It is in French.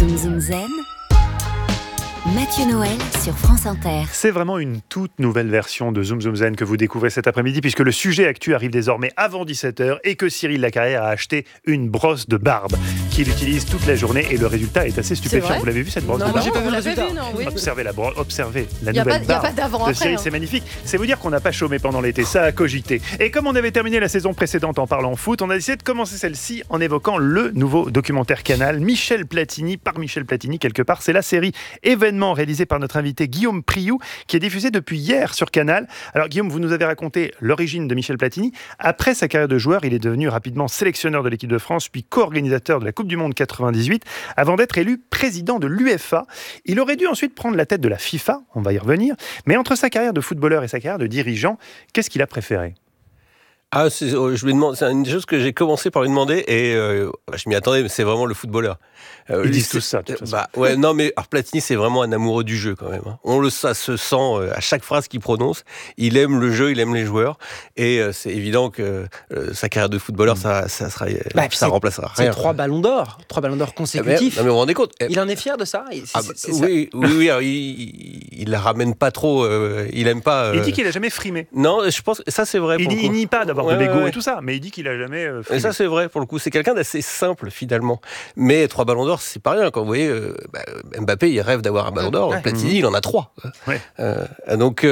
Zoom Zoom Zen, Mathieu Noël sur France Inter. C'est vraiment une toute nouvelle version de Zoom Zoom Zen que vous découvrez cet après-midi, puisque le sujet actu arrive désormais avant 17h et que Cyril Lacarrière a acheté une brosse de barbe qu'il utilise toute la journée et le résultat est assez stupéfiant. Vous l'avez vu cette brosse de barbe? J'ai pas vu le résultat. Observez la brosse, observez la Il y a nouvelle barbe pas d'avant de après. Cyril, c'est magnifique. C'est vous dire qu'on n'a pas chômé pendant l'été, ça a cogité. Et comme on avait terminé la saison précédente en parlant foot, on a décidé de commencer celle-ci en évoquant le nouveau documentaire Canal, Michel Platini, par Michel Platini quelque part. C'est la série événement réalisée par notre invité Guillaume Priou, qui est diffusée depuis hier sur Canal. Alors Guillaume, vous nous avez raconté l'origine de Michel Platini. Après sa carrière de joueur, il est devenu rapidement sélectionneur de l'équipe de France, puis co-organisateur de la Coupe du Monde 98, avant d'être élu président de l'UEFA. Il aurait dû ensuite prendre la tête de la FIFA, on va y revenir, mais entre sa carrière de footballeur et sa carrière de dirigeant, qu'est-ce qu'il a préféré ? Je lui demande, c'est une chose que j'ai commencé par lui demander et je m'y attendais, mais c'est vraiment le footballeur. Ils disent tous ça, de toute façon. Non, mais alors, Platini, c'est vraiment un amoureux du jeu quand même. Ça se sent à chaque phrase qu'il prononce. Il aime le jeu, il aime les joueurs, et c'est évident que sa carrière de footballeur, ça remplacera rien. C'est 3 ballons d'or consécutifs. Non, mais vous vous rendez compte Il en est fier de ça. Oui. Alors, il la ramène pas trop. Il aime pas. Il dit qu'il a jamais frimé. Non, je pense que ça c'est vrai. Il nie pas d'avoir de l'ego et tout ça, mais il dit qu'il a jamais frimé. Et ça c'est vrai pour le coup. C'est quelqu'un d'assez simple finalement. Mais 3 ballons d'or, c'est pas rien. Quand vous voyez Mbappé, il rêve d'avoir un ballon d'or. Platini, il en a 3. Ouais. Donc